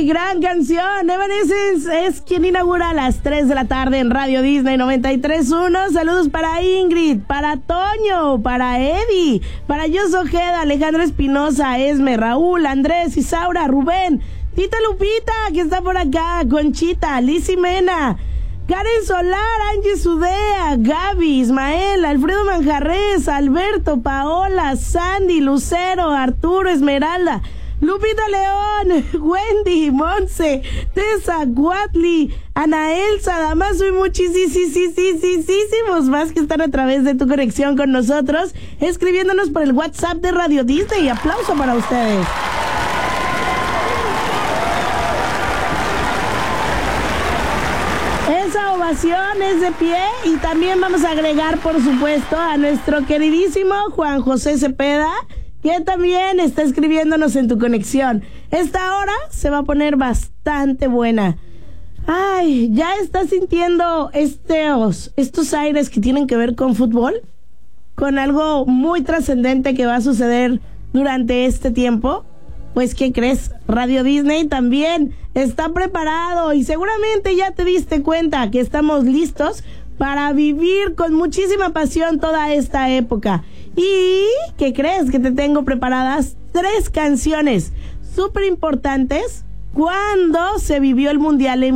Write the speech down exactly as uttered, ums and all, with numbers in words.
gran canción. Evanescence es quien inaugura a las tres de la tarde en Radio Disney noventa y tres punto uno. Saludos para Ingrid, para Toño, para Eddie, para Jos Ojeda, Alejandro Espinosa, Esme, Raúl, Andrés, Isaura, Rubén, Tita Lupita, que está por acá, Conchita, Liz Mena, Karen Solar, Angie Sudea, Gaby, Ismael, Alfredo Manjarres, Alberto, Paola, Sandy, Lucero, Arturo, Esmeralda, Lupita León, Wendy, Monse, Tessa, Guatli, Ana Elsa, Damaso y muchísimos más que están a través de tu conexión con nosotros, escribiéndonos por el WhatsApp de Radio Disney. Aplauso para ustedes. Esa ovación es de pie y también vamos a agregar, por supuesto, a nuestro queridísimo Juan José Cepeda, que también está escribiéndonos en tu conexión. Esta hora se va a poner bastante buena. Ay, ¿ya estás sintiendo estos, estos aires que tienen que ver con fútbol? Con algo muy trascendente que va a suceder durante este tiempo. Pues, ¿qué crees? Radio Disney también está preparado y seguramente ya te diste cuenta que estamos listos para vivir con muchísima pasión toda esta época. ¿Y qué crees? Que te tengo preparadas tres canciones súper importantes cuando se vivió el Mundial en